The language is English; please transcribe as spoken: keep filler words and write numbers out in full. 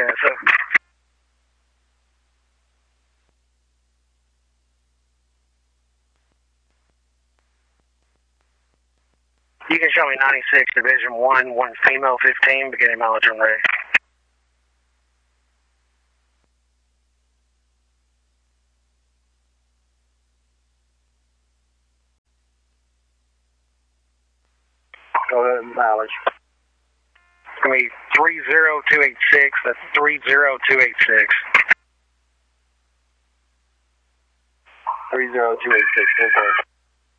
ten, so. You can show me ninety-six, Division one, one female fifteen, beginning mileage on ready. Go ahead, mileage. It's going to be three zero two eight six, that's three zero two eight six. three zero two eight six, okay.